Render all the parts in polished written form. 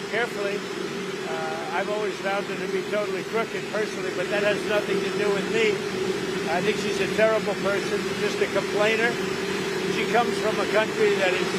carefully. I've always found her to be totally crooked personally, but that has nothing to do with me. I think she's a terrible person, just a complainer. She comes from a country that is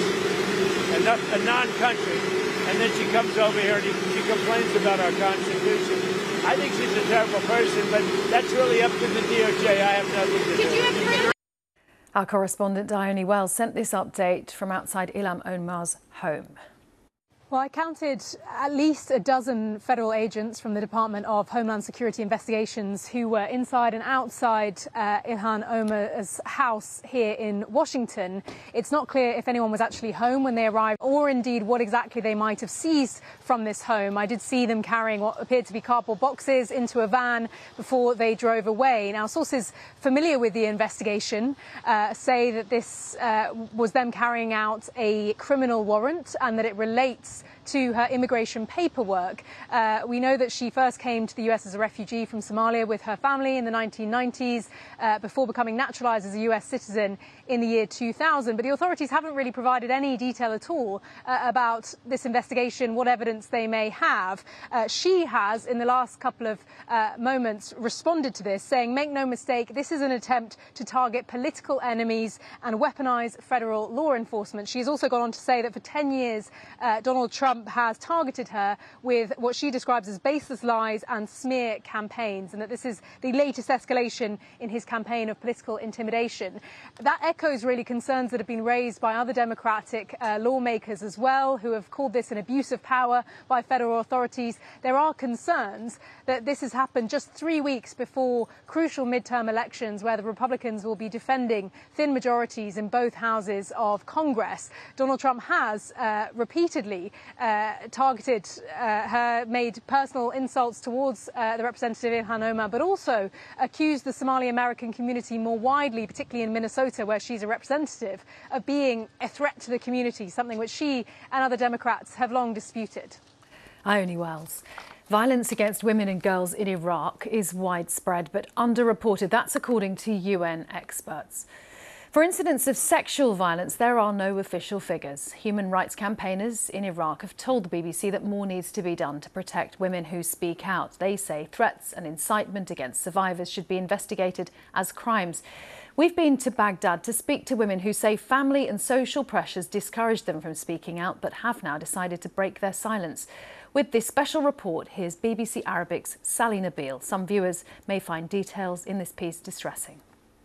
a non-country, and then she comes over here and she complains about our Constitution. I think she's a terrible person, but that's really up to the DOJ. I have nothing to do with it. Our correspondent Dione Wells sent this update from outside Ilham Omar's home. Well, I counted at least a dozen federal agents from the Department of Homeland Security Investigations who were inside and outside Ilhan Omar's house here in Washington. It's not clear if anyone was actually home when they arrived or indeed what exactly they might have seized from this home. I did see them carrying what appeared to be cardboard boxes into a van before they drove away. Now, sources familiar with the investigation say that this was them carrying out a criminal warrant and that it relates to her immigration paperwork. We know that she first came to the US as a refugee from Somalia with her family in the 1990s before becoming naturalized as a US citizen in the year 2000. But the authorities haven't really provided any detail at all about this investigation, what evidence they may have. She has, in the last couple of moments, responded to this, saying, make no mistake, this is an attempt to target political enemies and weaponize federal law enforcement. She has also gone on to say that for 10 years, Donald Trump has targeted her with what she describes as baseless lies and smear campaigns, and that this is the latest escalation in his campaign of political intimidation. That echoes really concerns that have been raised by other Democratic lawmakers as well, who have called this an abuse of power by federal authorities. There are concerns that this has happened just 3 weeks before crucial midterm elections where the Republicans will be defending thin majorities in both houses of Congress. Donald Trump has repeatedly targeted her, made personal insults towards the representative Ilhan Omar, but also accused the Somali American community more widely, particularly in Minnesota, where she's a representative, of being a threat to the community, something which she and other Democrats have long disputed. Dione Wells. Violence against women and girls in Iraq is widespread but underreported. That's according to UN experts. For incidents of sexual violence, there are no official figures. Human rights campaigners in Iraq have told the BBC that more needs to be done to protect women who speak out. They say threats and incitement against survivors should be investigated as crimes. We've been to Baghdad to speak to women who say family and social pressures discourage them from speaking out, but have now decided to break their silence. With this special report, here's BBC Arabic's Sally Nabil. Some viewers may find details in this piece distressing.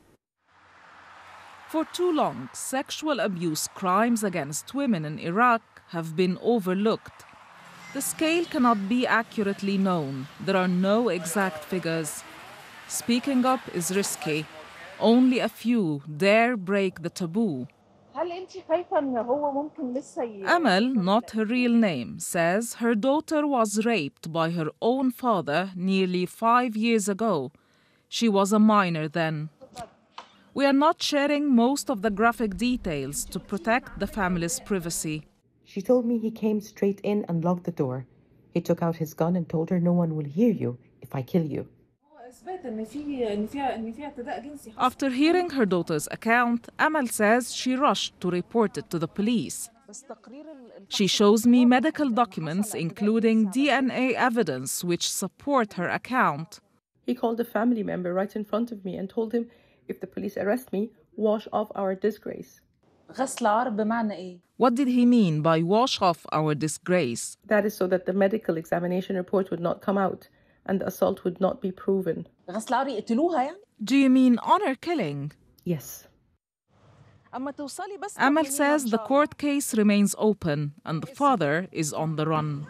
For too long, sexual abuse crimes against women in Iraq have been overlooked. The scale cannot be accurately known. There are no exact figures. Speaking up is risky. Only a few dare break the taboo. Amal, not her real name, says her daughter was raped by her own father nearly 5 years ago. She was a minor then. We are not sharing most of the graphic details to protect the family's privacy. She told me he came straight in and locked the door. He took out his gun and told her, no one will hear you if I kill you. After hearing her daughter's account, Amal says she rushed to report it to the police. She shows me medical documents, including DNA evidence, which support her account. He called a family member right in front of me and told him, if the police arrest me, wash off our disgrace. What did he mean by wash off our disgrace? That is so that the medical examination report would not come out and the assault would not be proven. Do you mean honor killing? Yes. Amal says the court case remains open and the father is on the run.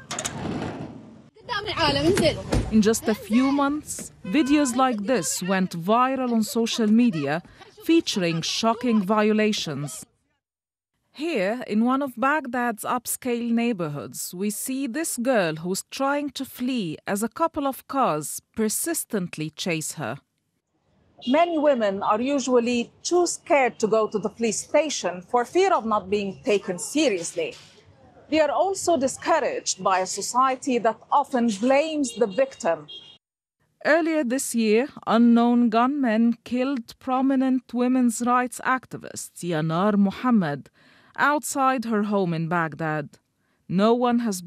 In just a few months, videos like this went viral on social media, featuring shocking violations. Here, in one of Baghdad's upscale neighborhoods, we see this girl who's trying to flee as a couple of cars persistently chase her. Many women are usually too scared to go to the police station for fear of not being taken seriously. They are also discouraged by a society that often blames the victim. Earlier this year, unknown gunmen killed prominent women's rights activist Yanar Mohammed outside her home in Baghdad. No one has